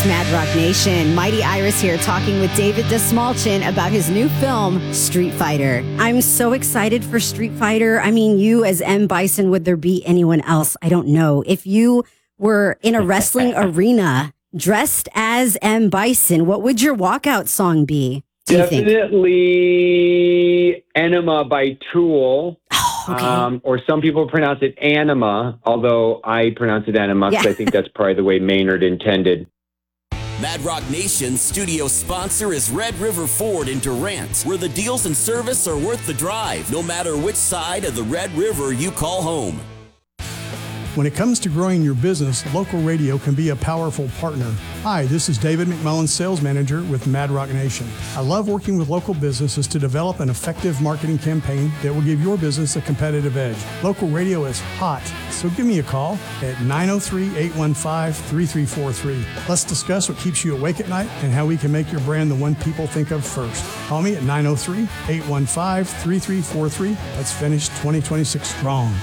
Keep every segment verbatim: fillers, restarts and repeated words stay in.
Mad Rock Nation. Mighty Iris here talking with David Desmalchin about his new film, Street Fighter. I'm so excited for Street Fighter. I mean, you as M. Bison, would there be anyone else? I don't know. If you were in a wrestling arena dressed as M. Bison, what would your walkout song be? Definitely Enema by Tool. Oh, okay. Um, or some people pronounce it Anima, although I pronounce it Anima because Yeah. I think that's probably the way Maynard intended. Mad Rock Nation's studio sponsor is Red River Ford in Durant, where the deals and service are worth the drive, no matter which side of the Red River you call home. When it comes to growing your business, local radio can be a powerful partner. Hi, this is David McMullen, Sales Manager with Mad Rock Nation. I love working with local businesses to develop an effective marketing campaign that will give your business a competitive edge. Local radio is hot, so give me a call at nine oh three, eight one five, three three four three. Let's discuss what keeps you awake at night and how we can make your brand the one people think of first. Call me at nine oh three, eight one five, three three four three. Let's finish twenty twenty-six strong.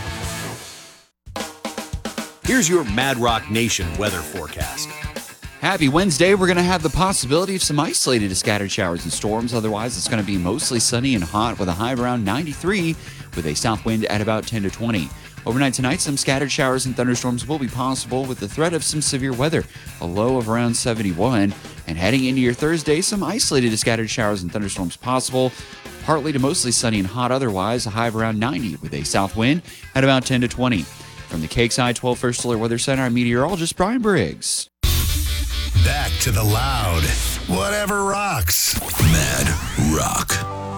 Here's your Mad Rock Nation weather forecast. Happy Wednesday. We're going to have the possibility of some isolated scattered showers and storms. Otherwise, it's going to be mostly sunny and hot with a high around ninety-three with a south wind at about ten to twenty. Overnight tonight, some scattered showers and thunderstorms will be possible with the threat of some severe weather, a low of around seventy-one. And heading into your Thursday, some isolated scattered showers and thunderstorms possible. Partly to mostly sunny and hot otherwise, a high of around ninety with a south wind at about ten to twenty. From the K X I twelve First Alert Weather Center, I'm meteorologist Brian Briggs. Back to the loud. Whatever rocks. Mad Rock.